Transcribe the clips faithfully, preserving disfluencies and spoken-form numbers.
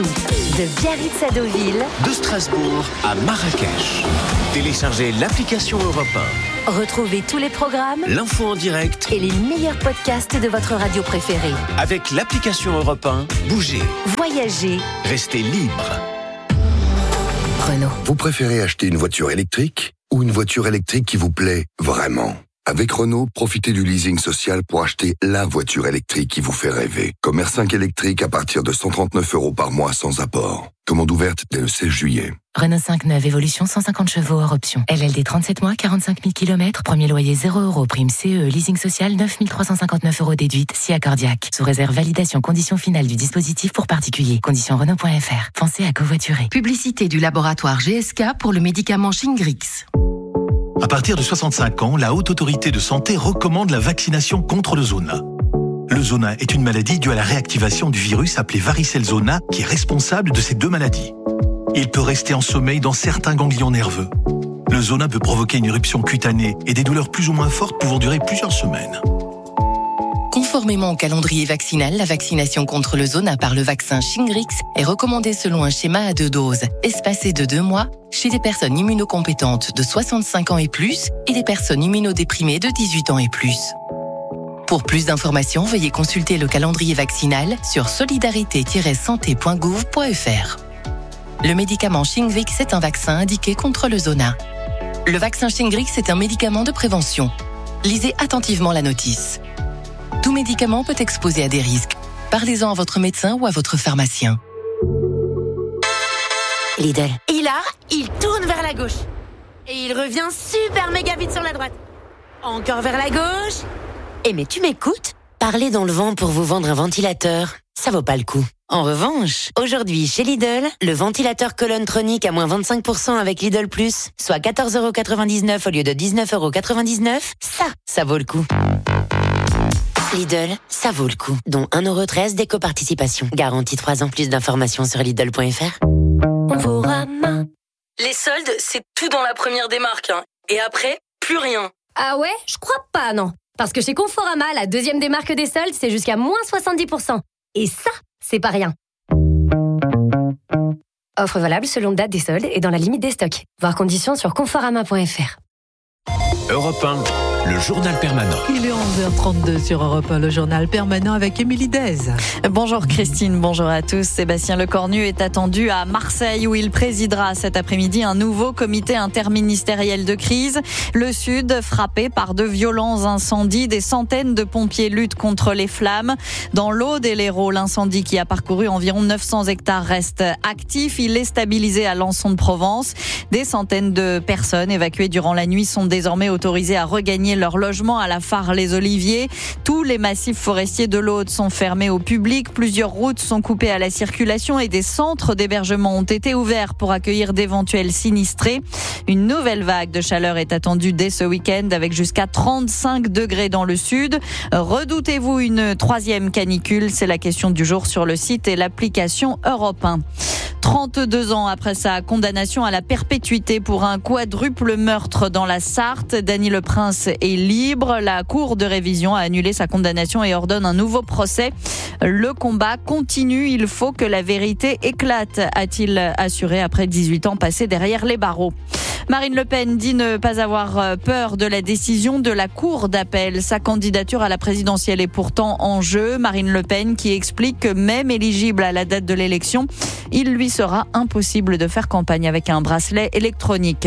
De Biarritz à Deauville, de Strasbourg à Marrakech. Téléchargez l'application Europe un. Retrouvez tous les programmes, l'info en direct et les meilleurs podcasts de votre radio préférée. Avec l'application Europe un, bougez, voyagez, restez libre. Renault. Vous préférez acheter une voiture électrique ou une voiture électrique qui vous plaît vraiment ? Avec Renault, profitez du leasing social pour acheter la voiture électrique qui vous fait rêver. Comme R cinq électrique à partir de cent trente-neuf euros par mois sans apport. Commande ouverte dès le seize juillet. Renault cinq neuf Évolution cent cinquante chevaux hors option. L L D trente-sept mois, quarante-cinq mille kilomètres. Premier loyer zéro euros. Prime C E. Leasing social neuf mille trois cent cinquante-neuf euros déduite. Si accordiaque. Sous réserve validation conditions finales du dispositif pour particuliers. Conditions Renault point F R. Pensez à covoiturer. Publicité du laboratoire G S K pour le médicament Shingrix. À partir de soixante-cinq ans, la Haute Autorité de Santé recommande la vaccination contre le zona. Le zona est une maladie due à la réactivation du virus appelé varicelle zona qui est responsable de ces deux maladies. Il peut rester en sommeil dans certains ganglions nerveux. Le zona peut provoquer une éruption cutanée et des douleurs plus ou moins fortes pouvant durer plusieurs semaines. Conformément au calendrier vaccinal, la vaccination contre le zona par le vaccin Shingrix est recommandée selon un schéma à deux doses, espacé de deux mois, chez des personnes immunocompétentes de soixante-cinq ans et plus et des personnes immunodéprimées de dix-huit ans et plus. Pour plus d'informations, veuillez consulter le calendrier vaccinal sur solidarité tiret santé point gouv point f r. Le médicament Shingrix est un vaccin indiqué contre le zona. Le vaccin Shingrix est un médicament de prévention. Lisez attentivement la notice. Tout médicament peut exposer à des risques. Parlez-en à votre médecin ou à votre pharmacien. Lidl. Et là, il tourne vers la gauche. Et il revient super méga vite sur la droite. Encore vers la gauche. Eh mais tu m'écoutes ? Parler dans le vent pour vous vendre un ventilateur, ça vaut pas le coup. En revanche, aujourd'hui chez Lidl, le ventilateur colonne tronique à moins vingt-cinq pour cent avec Lidl Plus, soit quatorze euros quatre-vingt-dix-neuf au lieu de dix-neuf euros quatre-vingt-dix-neuf, ça, ça vaut le coup. Lidl, ça vaut le coup. Dont un euro treize d'éco-participation. Garantie trois ans. Plus d'informations sur Lidl point F R. Conforama. Les soldes, c'est tout dans la première des marques. Hein. Et après, plus rien. Ah ouais ? Je crois pas, non. Parce que chez Conforama, la deuxième des marques des soldes, c'est jusqu'à moins soixante-dix pour cent. Et ça, c'est pas rien. Offre valable selon date des soldes et dans la limite des stocks. Voir conditions sur conforama point F R. Europe un, le journal permanent. Il est onze heures trente-deux sur Europe un, le journal permanent avec Émilie Dez. Bonjour Christine, bonjour à tous. Sébastien Lecornu est attendu à Marseille où il présidera cet après-midi un nouveau comité interministériel de crise. Le Sud frappé par de violents incendies, des centaines de pompiers luttent contre les flammes. Dans l'Aude et l'Hérault, l'incendie qui a parcouru environ neuf cents hectares reste actif. Il est stabilisé à Lançon de Provence. Des centaines de personnes évacuées durant la nuit sont désormais autorisées à regagner leur logement à la Phare-les-Oliviers. Tous les massifs forestiers de l'Aude sont fermés au public. Plusieurs routes sont coupées à la circulation et des centres d'hébergement ont été ouverts pour accueillir d'éventuels sinistrés. Une nouvelle vague de chaleur est attendue dès ce week-end avec jusqu'à trente-cinq degrés dans le sud. Redoutez-vous une troisième canicule ? C'est la question du jour sur le site et l'application Europe un. trente-deux ans après sa condamnation à la perpétuité pour un quadruple meurtre dans la Sarthe, Dany Le Prince est libre. La Cour de révision a annulé sa condamnation et ordonne un nouveau procès. Le combat continue, il faut que la vérité éclate, a-t-il assuré après dix-huit ans passés derrière les barreaux. Marine Le Pen dit ne pas avoir peur de la décision de la Cour d'appel. Sa candidature à la présidentielle est pourtant en jeu. Marine Le Pen qui explique que même éligible à la date de l'élection, il lui sera impossible de faire campagne avec un bracelet électronique.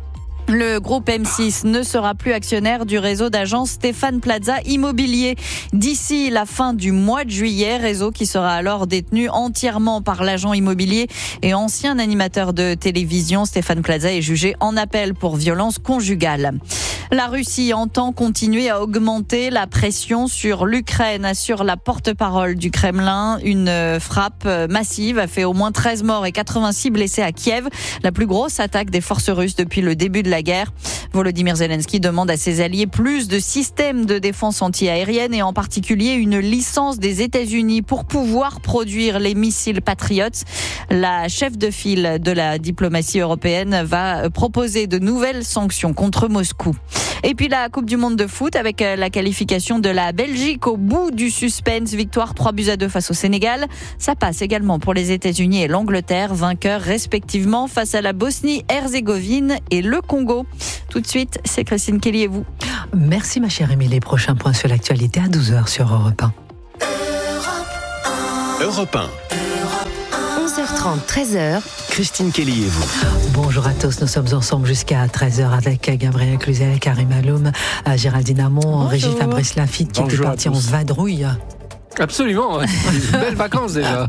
Le groupe M six ne sera plus actionnaire du réseau d'agences Stéphane Plaza Immobilier d'ici la fin du mois de juillet, réseau qui sera alors détenu entièrement par l'agent immobilier et ancien animateur de télévision. Stéphane Plaza est jugé en appel pour violence conjugale. La Russie entend continuer à augmenter la pression sur l'Ukraine, assure la porte-parole du Kremlin. Une frappe massive a fait au moins treize morts et quatre-vingt-six blessés à Kiev, la plus grosse attaque des forces russes depuis le début de la guerre. Volodymyr Zelensky demande à ses alliés plus de systèmes de défense anti-aérienne et en particulier une licence des États-Unis pour pouvoir produire les missiles Patriot. La chef de file de la diplomatie européenne va proposer de nouvelles sanctions contre Moscou. Et puis la Coupe du Monde de foot avec la qualification de la Belgique au bout du suspense. Victoire trois buts à deux face au Sénégal. Ça passe également pour les États-Unis et l'Angleterre, vainqueurs respectivement face à la Bosnie-Herzégovine et le Congo. Tout de suite, c'est Christine Kelly et vous. Merci ma chère Émilie. Prochain point sur l'actualité à douze heures sur Europe un. Europe un. onze heures trente, treize heures. Christine Kelly et vous. Bonjour à tous, nous sommes ensemble jusqu'à treize heures avec Gabriel Cluzel, Karim Aloum, Géraldine Amont, en régie Fabrice Lafitte qui était parti en vadrouille. Absolument, ouais. Belles vacances déjà.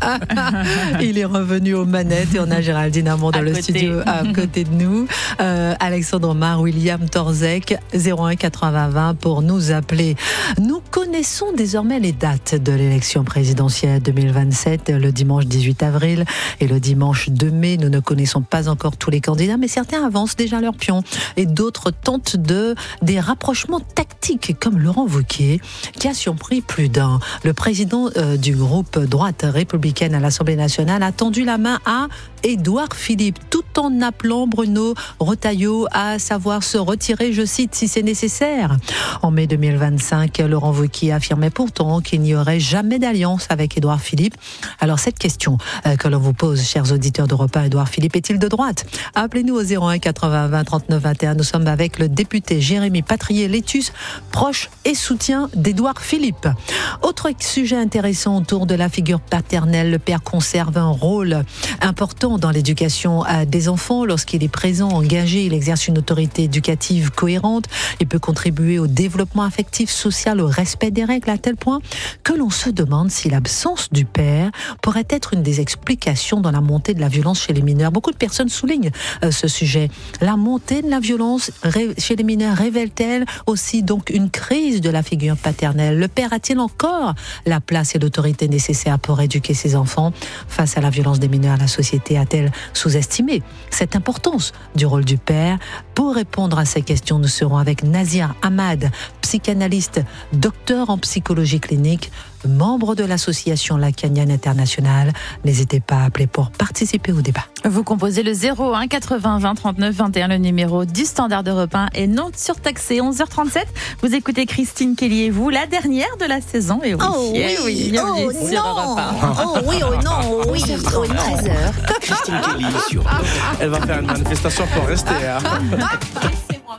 Il est revenu aux manettes et on a Géraldine Amont dans à le côté. studio à côté de nous. Euh, Alexandre Mar, William Torzek, zéro un quatre-vingts vingt pour nous appeler. Nous connaissons désormais les dates de l'élection présidentielle deux mille vingt-sept, le dimanche dix-huit avril et le dimanche deux mai. Nous ne connaissons pas encore tous les candidats, mais certains avancent déjà leur pion et d'autres tentent de, des rapprochements tactiques, comme Laurent Wauquiez, qui a surpris plus d'un. Le président président euh, du groupe droite républicaine à l'Assemblée nationale a tendu la main à Édouard Philippe, tout en appelant Bruno Retailleau à savoir se retirer, je cite, si c'est nécessaire. En mai deux mille vingt-cinq, Laurent Wauquiez affirmait pourtant qu'il n'y aurait jamais d'alliance avec Édouard Philippe. Alors cette question euh, que l'on vous pose, chers auditeurs d'Europe un, Édouard Philippe est-il de droite ? Appelez-nous au zéro un quatre-vingts vingt trente-neuf vingt et un. Nous sommes avec le député Jérémy Patrier-Létus, proche et soutien d'Édouard Philippe. Autre sujet intéressant autour de la figure paternelle, le père conserve un rôle important dans l'éducation des enfants. Lorsqu'il est présent, engagé, il exerce une autorité éducative cohérente. Il peut contribuer au développement affectif, social, au respect des règles, à tel point que l'on se demande si l'absence du père pourrait être une des explications dans la montée de la violence chez les mineurs. Beaucoup de personnes soulignent euh, ce sujet. La montée de la violence ré- chez les mineurs révèle-t-elle aussi donc une crise de la figure paternelle ? Le père a-t-il encore la place et l'autorité nécessaires pour éduquer ses enfants face à la violence des mineurs? La société a-t-elle sous-estimé cette importance du rôle du père? Pour répondre à ces questions, nous serons avec Nazir Ahmad, psychanalyste, docteur en psychologie clinique, membre de l'association lacanienne internationale. N'hésitez pas à appeler pour participer au débat. Vous composez le zéro un quatre-vingts vingt trente-neuf vingt et un, le numéro du standard d'Europe un et non surtaxé. onze heures trente-sept, vous écoutez Christine Kelly et vous, la dernière de la saison. Et oui, oh et oui, oui, bienvenue oh sur non, Europe un. oh oui, oh non, oui, onze heures trente, treize heures. Christine Kelly sur. Elle va faire une manifestation pour rester. Hein. Comment ?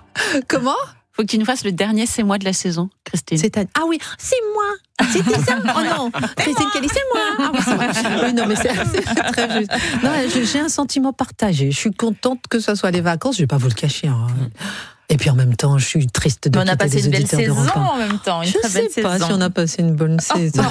Faut que tu nous fasses le dernier c'est moi de la saison, Christine. C'est un... Ah oui, c'est moi. C'était ça. Oh non, Christine Kelly, c'est moi. Ah oui, c'est moi. Oui, non, mais c'est, c'est très juste. Non, j'ai un sentiment partagé. Je suis contente que ce soit les vacances. Je vais pas vous le cacher. Hein. Et puis en même temps, je suis triste de mais on a passé les une belle saison en même temps. Une je très belle sais pas saison. si on a passé une bonne saison.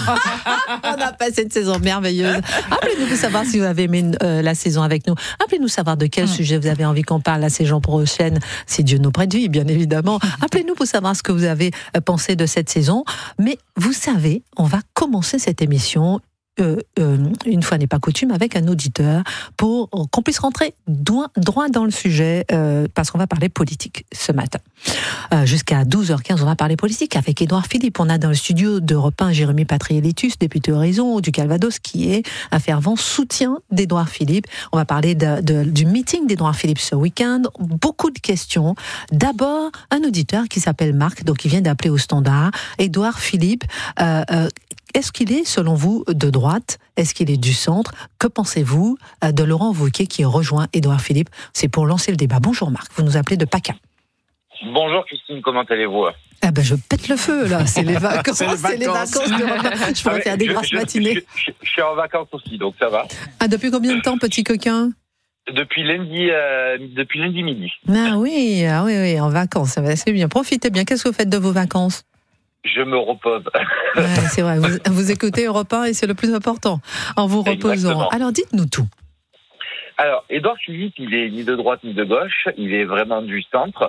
On a passé une saison merveilleuse. Appelez-nous pour savoir si vous avez aimé euh, la saison avec nous. Appelez-nous savoir de quel mmh. sujet vous avez envie qu'on parle la saison prochaine, si Dieu nous prête vie, bien évidemment. Appelez-nous pour savoir ce que vous avez pensé de cette saison. Mais vous savez, on va commencer cette émission Euh, euh, une fois n'est pas coutume, avec un auditeur pour qu'on puisse rentrer droit, droit dans le sujet euh, parce qu'on va parler politique ce matin. Euh, jusqu'à douze heures quinze, on va parler politique avec Édouard Philippe. On a dans le studio d'Europe un Jérémy Patrier-Létus, député Horizon du Calvados, qui est un fervent soutien d'Édouard Philippe. On va parler de, de, du meeting d'Édouard Philippe ce week-end. Beaucoup de questions. D'abord, un auditeur qui s'appelle Marc, donc il vient d'appeler au standard. Édouard Philippe, euh, euh, est-ce qu'il est, selon vous, de droite ? Est-ce qu'il est du centre ? Que pensez-vous de Laurent Wauquiez qui rejoint Édouard Philippe ? C'est pour lancer le débat. Bonjour Marc, vous nous appelez de PACA. Bonjour Christine, comment allez-vous ? Ah ben je pète le feu là, c'est les vacances, c'est les vacances. C'est les vacances de... Je pourrais ah faire des je, grasses je, matinées. Je, je, je suis en vacances aussi, donc ça va. Ah, depuis combien de temps, petit coquin ? Depuis lundi, euh, depuis lundi midi. Ah oui, ah oui, oui, en vacances, c'est bien. Profitez bien. Qu'est-ce que vous faites de vos vacances ? Je me repose. Ouais, c'est vrai, vous, vous écoutez Europe un et c'est le plus important, en vous reposant. Exactement. Alors dites-nous tout. Alors, Édouard Philippe, il est ni de droite ni de gauche, il est vraiment du centre.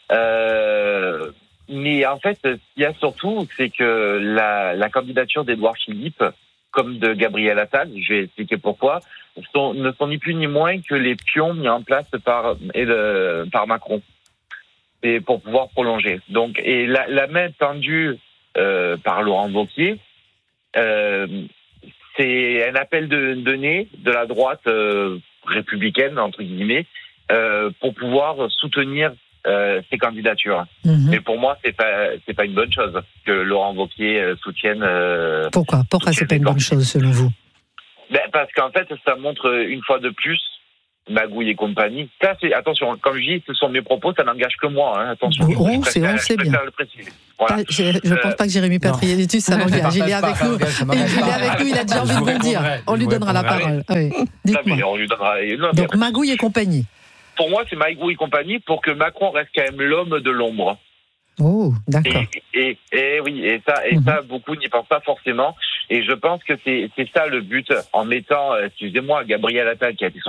Euh, mais en fait, ce qu'il y a surtout, c'est que la, la candidature d'Édouard Philippe, comme de Gabriel Attal, je vais expliquer pourquoi, sont, ne sont ni plus ni moins que les pions mis en place par, et le, par Macron. Et pour pouvoir prolonger. Donc, et la, la main tendue euh, par Laurent Wauquiez, euh, c'est un appel de donné de la droite euh, républicaine entre guillemets euh, pour pouvoir soutenir euh, ces candidatures. Mmh. Mais pour moi, c'est pas c'est pas une bonne chose que Laurent Wauquiez euh, soutienne. Euh, Pourquoi Pourquoi c'est pas une bonne chose selon vous? Ben, parce qu'en fait, ça montre une fois de plus Magouille et compagnie. Ça, c'est, attention, comme je dis, ce sont mes propos, ça n'engage que moi. Hein, attention. On sait, on sait bien. Le préciser. Voilà. Pas, je ne pense pas que Jérémy Patriellitus, ça l'engage. Il est avec nous. Il est avec nous, il a déjà envie de bondir. On lui donnera la parole. Oui. Dites-moi. On lui donnera... non, Donc, Magouille et compagnie. Pour moi, c'est Magouille et compagnie pour que Macron reste quand même l'homme de l'ombre. Oh, d'accord. Et, et, et oui, et ça, et mm-hmm. ça, beaucoup n'y pensent pas forcément. Et je pense que c'est, c'est ça le but, en mettant, excusez-moi, Gabriel Attal, qui a été son